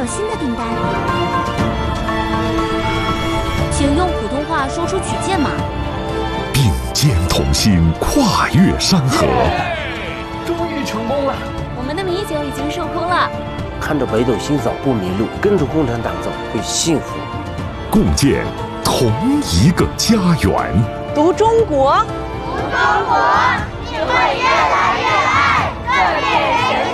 新的订单。请用普通话说出取件码。 并肩同行，跨越山河。 终于成功了！ 我们的米酒已经售空了。 看着北斗星扫不迷路，跟着共产党走会幸福。 共建同一个家园。 读中国， 读中国，你会越来越爱，更令人